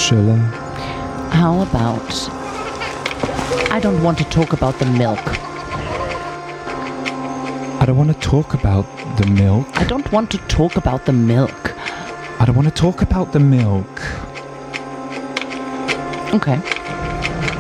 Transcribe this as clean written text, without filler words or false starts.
Schiller. How about... I don't want to talk about the milk. I don't want to talk about the milk. I don't want to talk about the milk. I don't want to talk about the milk. Okay.